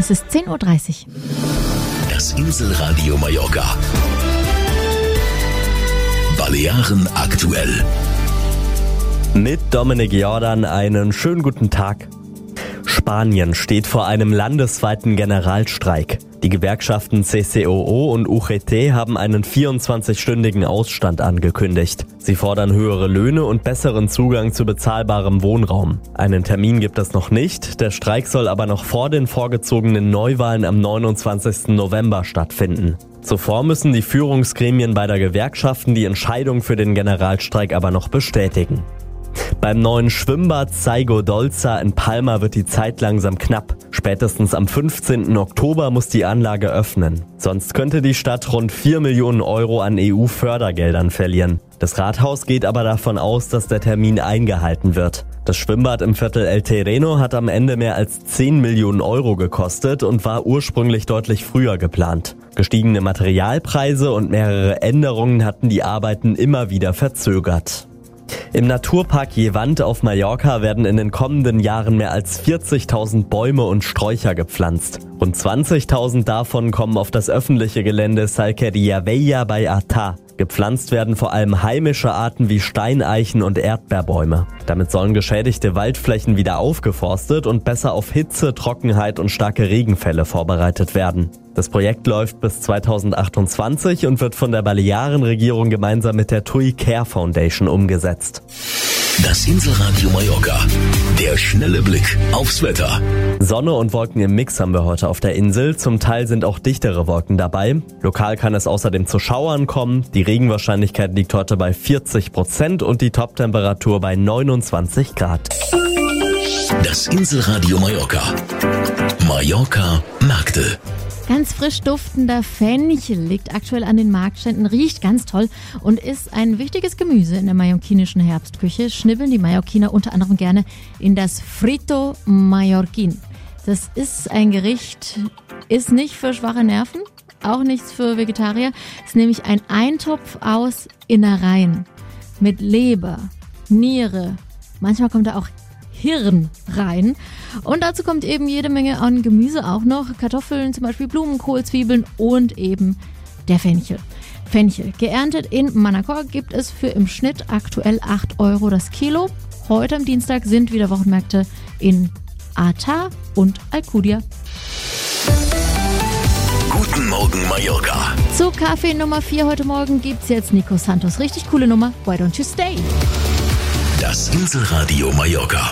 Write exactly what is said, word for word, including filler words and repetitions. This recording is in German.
Es ist zehn Uhr dreißig. Das Inselradio Mallorca. Balearen aktuell. Mit Dominik Jordan einen schönen guten Tag. Spanien steht vor einem landesweiten Generalstreik. Die Gewerkschaften C C O O und U G T haben einen vierundzwanzigstündigen Ausstand angekündigt. Sie fordern höhere Löhne und besseren Zugang zu bezahlbarem Wohnraum. Einen Termin gibt es noch nicht, der Streik soll aber noch vor den vorgezogenen Neuwahlen am neunundzwanzigsten November stattfinden. Zuvor müssen die Führungsgremien beider Gewerkschaften die Entscheidung für den Generalstreik aber noch bestätigen. Beim neuen Schwimmbad Saigo Dolza in Palma wird die Zeit langsam knapp. Spätestens am fünfzehnten Oktober muss die Anlage öffnen. Sonst könnte die Stadt rund vier Millionen Euro an E U-Fördergeldern verlieren. Das Rathaus geht aber davon aus, dass der Termin eingehalten wird. Das Schwimmbad im Viertel El Terreno hat am Ende mehr als zehn Millionen Euro gekostet und war ursprünglich deutlich früher geplant. Gestiegene Materialpreise und mehrere Änderungen hatten die Arbeiten immer wieder verzögert. Im Naturpark Llevant auf Mallorca werden in den kommenden Jahren mehr als vierzigtausend Bäume und Sträucher gepflanzt. Rund zwanzigtausend davon kommen auf das öffentliche Gelände Salquería Vella bei Artà. Gepflanzt werden vor allem heimische Arten wie Steineichen und Erdbeerbäume. Damit sollen geschädigte Waldflächen wieder aufgeforstet und besser auf Hitze, Trockenheit und starke Regenfälle vorbereitet werden. Das Projekt läuft bis zweitausendachtundzwanzig und wird von der Balearenregierung gemeinsam mit der T U I Care Foundation umgesetzt. Das Inselradio Mallorca. Der schnelle Blick aufs Wetter. Sonne und Wolken im Mix haben wir heute auf der Insel. Zum Teil sind auch dichtere Wolken dabei. Lokal kann es außerdem zu Schauern kommen. Die Regenwahrscheinlichkeit liegt heute bei vierzig Prozent und die Toptemperatur bei neunundzwanzig Grad. Das Inselradio Mallorca. Mallorca Märkte. Ganz frisch duftender Fenchel liegt aktuell an den Marktständen, riecht ganz toll und ist ein wichtiges Gemüse in der mallorquinischen Herbstküche. Schnibbeln die Mallorquiner unter anderem gerne in das Frito Mallorquin. Das ist ein Gericht, ist nicht für schwache Nerven, auch nichts für Vegetarier. Es ist nämlich ein Eintopf aus Innereien mit Leber, Niere, manchmal kommt da auch Hirn rein. Und dazu kommt eben jede Menge an Gemüse auch noch. Kartoffeln, zum Beispiel Blumenkohl, Zwiebeln und eben der Fenchel. Fenchel, geerntet in Manacor, gibt es für im Schnitt aktuell acht Euro das Kilo. Heute am Dienstag sind wieder Wochenmärkte in Artà und Alcudia. Guten Morgen Mallorca. Zu Kaffee Nummer vier heute Morgen gibt's jetzt Nico Santos. Richtig coole Nummer. Why don't you stay? Das Inselradio Mallorca.